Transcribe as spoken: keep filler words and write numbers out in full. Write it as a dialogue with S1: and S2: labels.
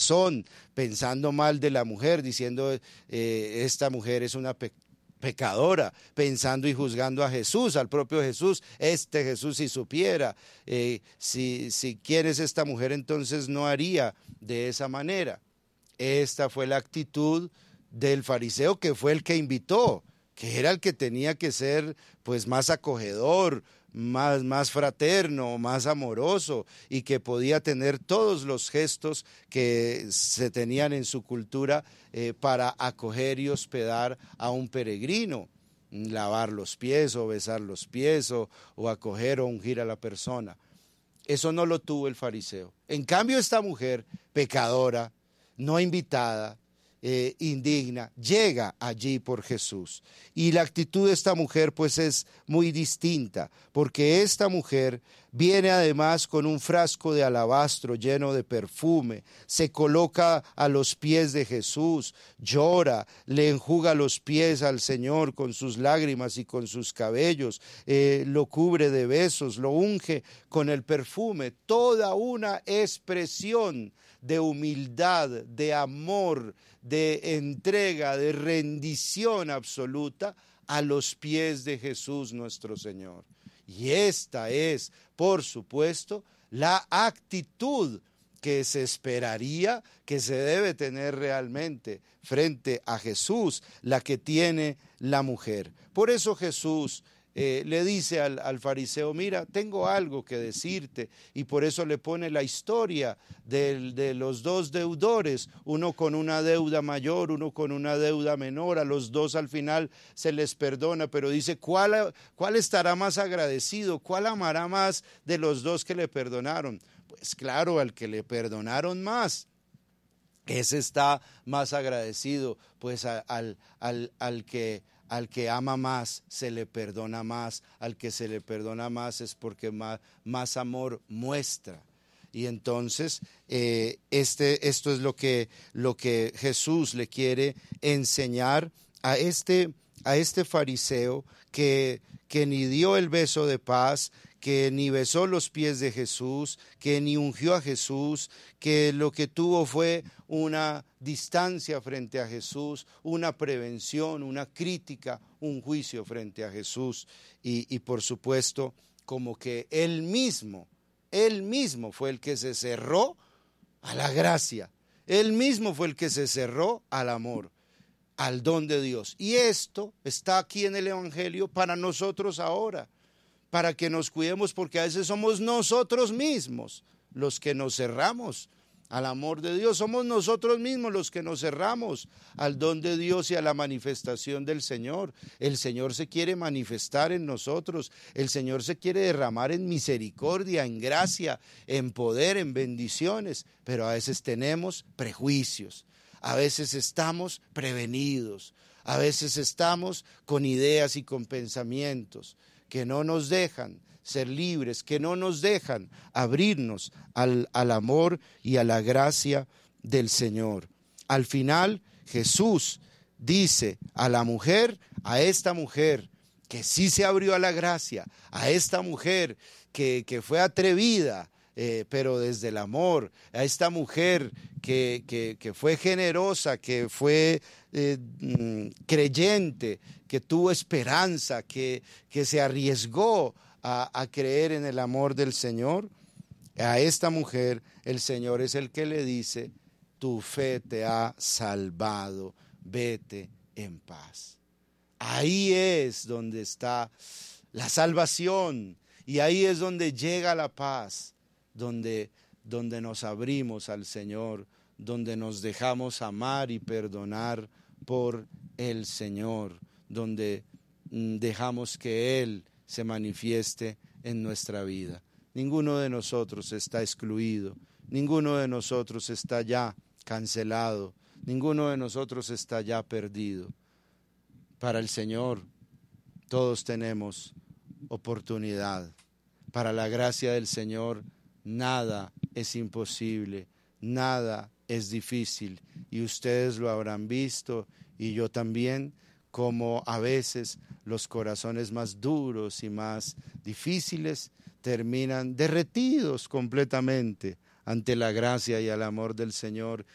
S1: corazón, pensando mal de la mujer, diciendo eh, esta mujer es una pe pecadora, pensando y juzgando a Jesús, al propio Jesús. Este Jesús, si supiera, eh, si, si quieres esta mujer, entonces no haría de esa manera. Esta fue la actitud del fariseo, que fue el que invitó, que era el que tenía que ser pues más acogedor, más, más fraterno, más amoroso, y que podía tener todos los gestos que se tenían en su cultura eh, para acoger y hospedar a un peregrino, lavar los pies o besar los pies o, o acoger o ungir a la persona. Eso no lo tuvo el fariseo. En cambio, esta mujer pecadora, no invitada, eh, indigna, llega allí por Jesús. Y la actitud de esta mujer pues es muy distinta, porque esta mujer viene además con un frasco de alabastro lleno de perfume, se coloca a los pies de Jesús, llora, le enjuga los pies al Señor con sus lágrimas y con sus cabellos, eh, lo cubre de besos, lo unge con el perfume, toda una expresión de humildad, de amor, de entrega, de rendición absoluta a los pies de Jesús nuestro Señor. Y esta es, por supuesto, la actitud que se esperaría que se debe tener realmente frente a Jesús, la que tiene la mujer. Por eso Jesús Eh, le dice al, al fariseo, mira, tengo algo que decirte, y por eso le pone la historia de, de los dos deudores, uno con una deuda mayor, uno con una deuda menor, a los dos al final se les perdona, pero dice, ¿cuál, cuál estará más agradecido? ¿Cuál amará más de los dos que le perdonaron? Pues claro, al que le perdonaron más. Ese está más agradecido, pues a, al, al, al que... Al que ama más se le perdona más, al que se le perdona más es porque más, más amor muestra. Y entonces eh, este, esto es lo que, lo que Jesús le quiere enseñar a este, a este fariseo que, que ni dio el beso de paz, que ni besó los pies de Jesús, que ni ungió a Jesús, que lo que tuvo fue una distancia frente a Jesús, una prevención, una crítica, un juicio frente a Jesús. Y, y por supuesto, como que él mismo, él mismo fue el que se cerró a la gracia, él mismo fue el que se cerró al amor, al don de Dios. Y esto está aquí en el Evangelio para nosotros ahora, para que nos cuidemos, porque a veces somos nosotros mismos los que nos cerramos al amor de Dios, somos nosotros mismos los que nos cerramos al don de Dios y a la manifestación del Señor. El Señor se quiere manifestar en nosotros, el Señor se quiere derramar en misericordia, en gracia, en poder, en bendiciones, pero a veces tenemos prejuicios, a veces estamos prevenidos, a veces estamos con ideas y con pensamientos que no nos dejan ser libres, que no nos dejan abrirnos al, al amor y a la gracia del Señor. Al final, Jesús dice a la mujer, a esta mujer que sí se abrió a la gracia, a esta mujer que, que fue atrevida, eh, pero desde el amor, a esta mujer que, que, que fue generosa, que fue eh, creyente, que tuvo esperanza, que, que se arriesgó a, a creer en el amor del Señor. A esta mujer el Señor es el que le dice, tu fe te ha salvado, vete en paz. Ahí es donde está la salvación y ahí es donde llega la paz, donde, donde nos abrimos al Señor, donde nos dejamos amar y perdonar por el Señor, donde dejamos que Él se manifieste en nuestra vida. Ninguno de nosotros está excluido, ninguno de nosotros está ya cancelado, ninguno de nosotros está ya perdido. Para el Señor todos tenemos oportunidad. Para la gracia del Señor nada es imposible, nada es difícil. Y ustedes lo habrán visto y yo también, como a veces los corazones más duros y más difíciles terminan derretidos completamente ante la gracia y el amor del Señor